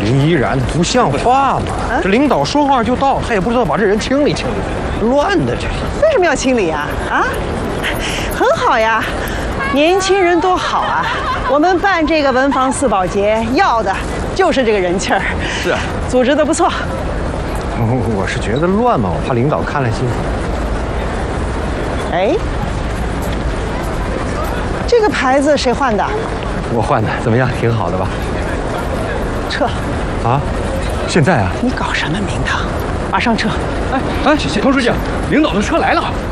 依然不像话嘛！这领导说话就到，他也不知道把这人清理清理，乱的这是。 为什么要清理呀？啊，很好呀，年轻人多好啊！我们办这个文房四宝节，要的就是这个人气儿。 是啊， 组织的不错。 我是觉得乱嘛，我怕领导看了心烦。 哎，这个牌子谁换的？ 我换的，怎么样？挺好的吧？ 撤。 啊？现在啊？ 你搞什么名堂？马上撤！ 哎，唐书记，领导的车来了。